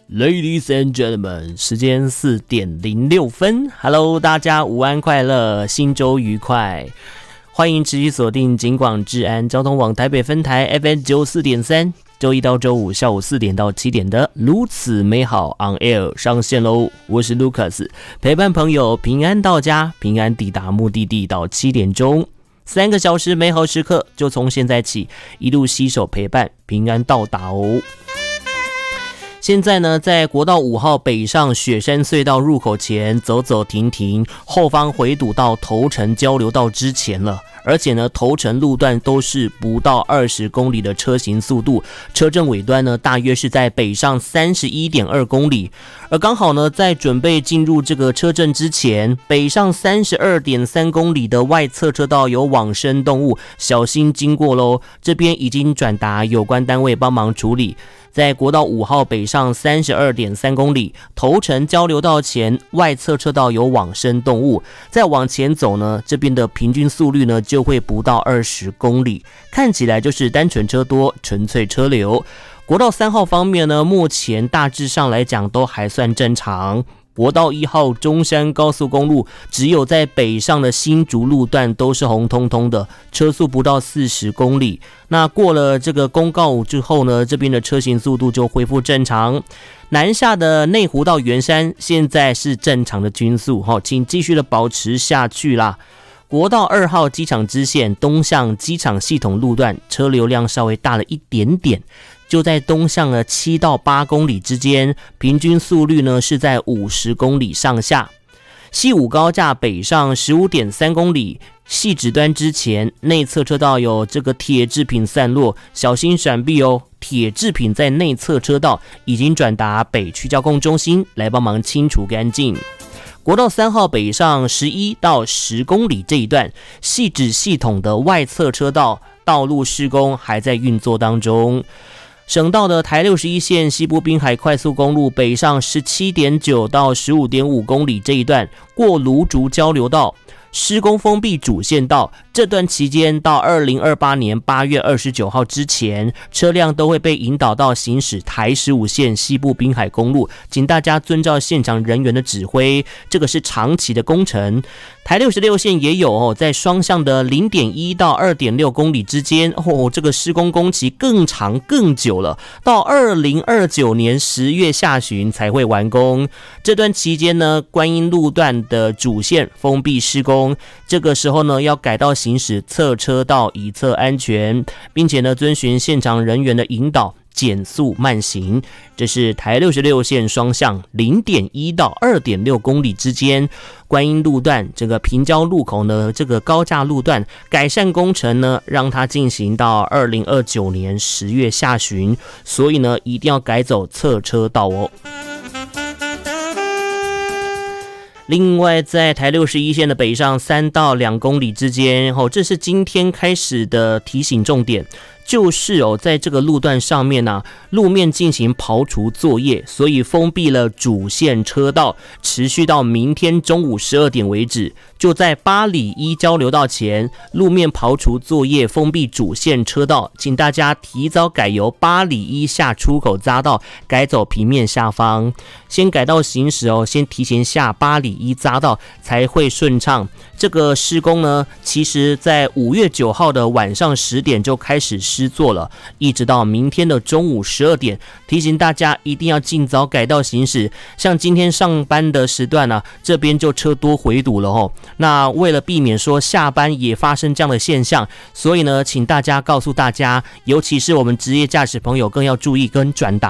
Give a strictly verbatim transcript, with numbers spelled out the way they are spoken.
Ladies and gentlemen， 时间四点零六分 ，Hello， 大家午安快乐，新周愉快，欢迎持续锁定警广治安交通网台北分台 F M 九四点三，周一到周五下午四点到七点的如此美好 On Air 上线喽！我是 Lucas， 陪伴朋友平安到家，平安抵达目的地到七点钟，三个小时美好时刻就从现在起一路携手陪伴，平安到达哦。现在呢，在国道五号北上雪山隧道入口前走走停停，后方回堵到头城交流道之前了。而且呢，头城路段都是不到二十公里的车行速度，车阵尾端呢大约是在北上 三十一点二公里，而刚好呢在准备进入这个车阵之前，北上 三十二点三公里的外侧车道有往生动物，小心经过咯，这边已经转达有关单位帮忙处理。在国道五号北上 三十二点三公里，头城交流道前外侧车道有往生动物，再往前走呢，这边的平均速率呢就会不到二十公里，看起来就是单纯车多，纯粹车流。国道三号方面呢，目前大致上来讲都还算正常。国道一号中山高速公路只有在北上的新竹路段都是红彤彤的，车速不到四十公里。那过了这个公告之后呢，这边的车行速度就恢复正常。南下的内湖到圆山现在是正常的均速，请继续的保持下去啦。国道二号机场支线东向机场系统路段车流量稍微大了一点点，就在东向的七到八公里之间，平均速率呢是在五十公里上下。西武高架北上 十五点三公里，汐止端之前内侧车道有这个铁制品散落，小心闪避哦。铁制品在内侧车道已经转达北区交控中心来帮忙清除干净。国道三号北上十一到十公里这一段，汐止系统的外侧车道道路施工还在运作当中。省道的台六十一线西部滨海快速公路北上 十七点九到十五点五公里这一段，过芦竹交流道施工封闭主线道，这段期间到二零二八年八月二十九号之前，车辆都会被引导到行驶台十五线西部滨海公路，请大家遵照现场人员的指挥，这个是长期的工程。台六十六线也有哦，在双向的 零点一到二点六公里之间，哦，这个施工工期更长更久了，到二零二九年十月下旬才会完工。这段期间呢，观音路段的主线封闭施工，这个时候呢要改道行驶侧车道以测安全，并且呢遵循现场人员的引导，减速慢行。这是台六十六线双向 零点一到二点六公里之间，观音路段这个平交路口呢，这个高架路段改善工程呢，让它进行到二零二九年十月下旬，所以呢一定要改走侧车道哦。另外，在台六十一线的北上三到两公里之间，哦，这是今天开始的提醒重点。就是哦，在这个路段上面呢、啊，路面进行刨除作业，所以封闭了主线车道，持续到明天中午十二点为止。就在八里一交流道前，路面刨除作业封闭主线车道，请大家提早改由八里一下出口匝道改走平面下方，先改道行驶哦，先提前下八里一匝道才会顺畅。这个施工呢，其实在五月九号的晚上十点就开始施作了，一直到明天的中午十二点，提醒大家一定要尽早改道行驶。像今天上班的时段呢、啊，这边就车多回堵了哦。那为了避免说下班也发生这样的现象，所以呢，请大家告诉大家，尤其是我们职业驾驶朋友更要注意跟转达。